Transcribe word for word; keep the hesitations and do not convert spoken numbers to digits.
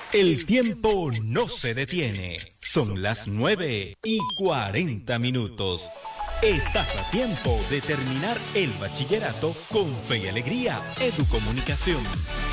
El tiempo no se detiene. Son las nueve y cuarenta minutos. Estás a tiempo de terminar el bachillerato con Fe y Alegría Educomunicación.